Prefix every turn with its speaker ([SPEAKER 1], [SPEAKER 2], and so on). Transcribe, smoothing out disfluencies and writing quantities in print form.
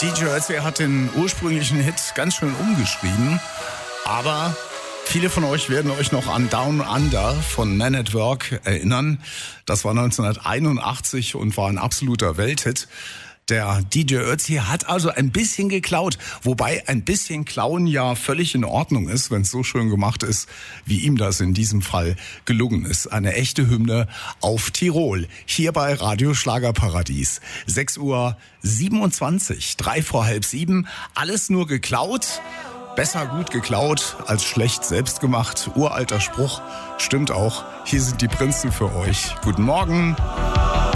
[SPEAKER 1] DJ Ötzi hat den ursprünglichen Hit ganz schön umgeschrieben, aber viele von euch werden euch noch an Down Under von Men at Work erinnern. Das war 1981 und war ein absoluter Welthit. Der DJ Ötzi hat also ein bisschen geklaut, wobei ein bisschen klauen ja völlig in Ordnung ist, wenn es so schön gemacht ist, wie ihm das in diesem Fall gelungen ist. Eine echte Hymne auf Tirol, hier bei Radio Schlagerparadies. 6:27 Uhr, 6:03, alles nur geklaut. Besser gut geklaut als schlecht selbst gemacht. Uralter Spruch, stimmt auch. Hier sind die Prinzen für euch. Guten Morgen.